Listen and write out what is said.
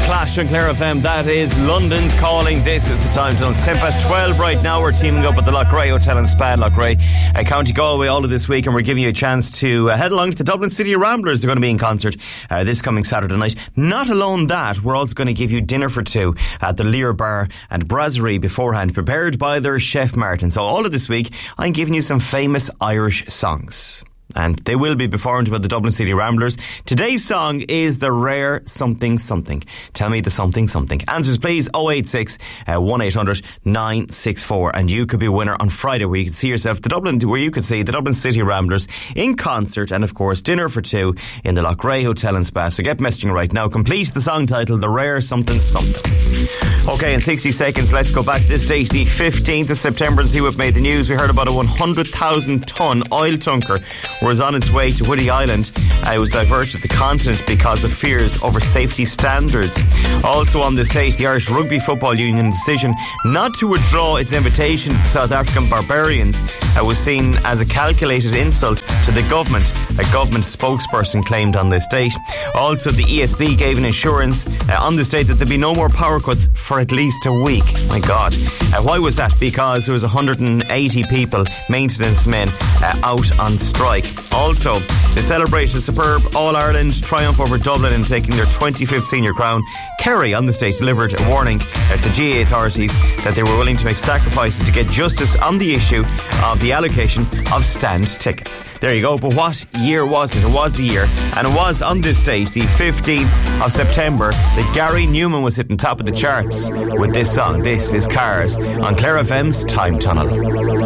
Clash on Clare FM. That is London's Calling. This is the time tunnel. It's 12:10 right now. We're teaming up with the Loughrea Hotel and Spa in Loughrea, County Galway, all of this week, and we're giving you a chance to head along to the Dublin City Ramblers. They're going to be in concert this coming Saturday night. Not alone that, we're also going to give you dinner for two at the Lear Bar and Brasserie beforehand, prepared by their chef Martin. So all of this week, I'm giving you some famous Irish songs, and they will be performed by the Dublin City Ramblers. Today's song is The Rare Something Something. Tell me the something something. Answers please 086 1800 964, and you could be a winner on Friday, where you can see yourself where you could see the Dublin City Ramblers in concert, and of course dinner for two in the Loughrea Hotel and Spa. So get messaging right now. Complete the song title The Rare Something Something. Okay, in 60 seconds, let's go back to this date, the 15th of September, and see what made the news. We heard about a 100,000 tonne oil tanker was on its way to Woody Island. It was diverted to the continent because of fears over safety standards. Also on this date, the Irish Rugby Football Union decision not to withdraw its invitation to the South African Barbarians was seen as a calculated insult to the government, a government spokesperson claimed on this date. Also, the ESB gave an assurance on this date that there'd be no more power cuts for at least a week. My God. Why was that? Because there was 180 people, maintenance men, out on strike. Also, they celebrated a superb All-Ireland triumph over Dublin in taking their 25th senior crown. Kerry on the stage delivered a warning to the GAA authorities that they were willing to make sacrifices to get justice on the issue of the allocation of stand tickets. There you go. But what year was it? It was a year, and it was on this date, the 15th of September, that Gary Newman was hitting top of the charts with this song. This is Cars on Clare FM's Time Tunnel.